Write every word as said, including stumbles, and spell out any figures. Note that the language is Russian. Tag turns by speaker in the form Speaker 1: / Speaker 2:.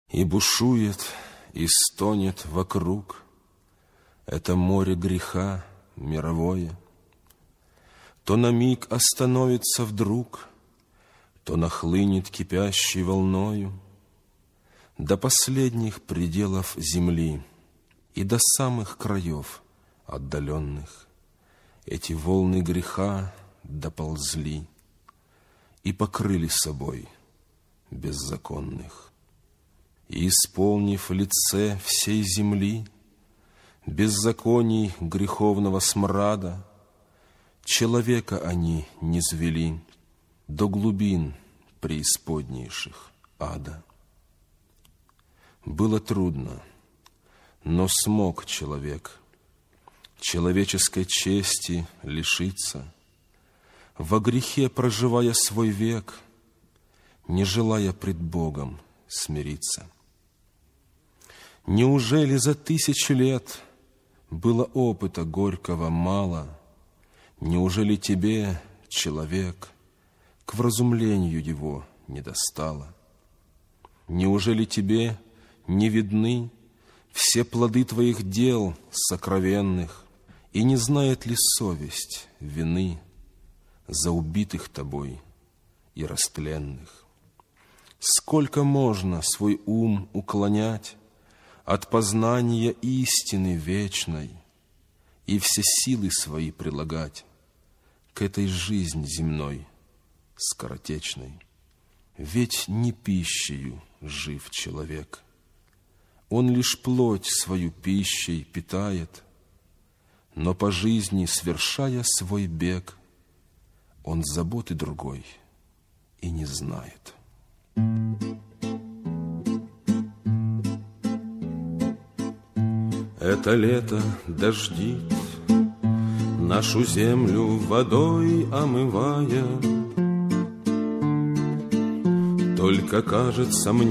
Speaker 1: И бушует, и стонет вокруг это море греха мировое. То на миг остановится вдруг, то нахлынет кипящей волною до последних пределов земли и до самых краев отдаленных. Эти волны греха доползли и покрыли собой беззаконных. И, исполнив лице всей земли беззаконий греховного смрада, человека они низвели до глубин преисподнейших ада. Было трудно, но смог человек человеческой чести лишиться, во грехе проживая свой век, не желая пред Богом смириться. Неужели за тысячи лет было опыта горького мало? Неужели тебе, человек, к вразумлению его не достало? Неужели тебе не видны все плоды твоих дел сокровенных, и не знает ли совесть вины за убитых тобой и растленных? Сколько можно свой ум уклонять от познания истины вечной и все силы свои прилагать к этой жизни земной скоротечной? Ведь не пищею жив человек, он лишь плоть свою пищей питает, но по жизни, свершая свой бег, он заботы другой и не знает. Это лето дождит, нашу землю водой омывая. Только кажется мне,